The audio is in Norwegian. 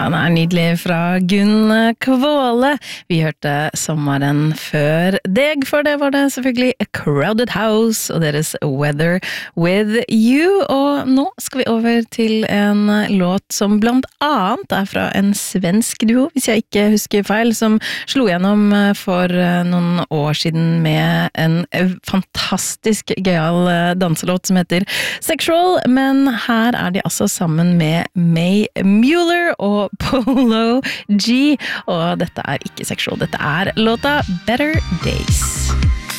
det nydelig fra Gunn Kvåle. Vi hørte sommeren før deg, for det var det selvfølgelig A Crowded House og deres Weather With You. Og nå skal vi over til en låt som blant annet fra en svensk duo, hvis jeg ikke husker feil, som slo gjennom for noen år siden med en fantastisk gøyal danselåt som heter Sexual, men her de altså sammen med May Mueller og Polo G, og dette ikke sexual, dette låta Better Days.